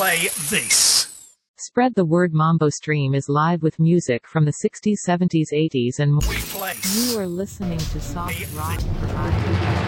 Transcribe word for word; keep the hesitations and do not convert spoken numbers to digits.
play this. Spread the word. Mambo Stream is live with music from the sixties, seventies, eighties and more. We place. You are listening to Soft Rock for I.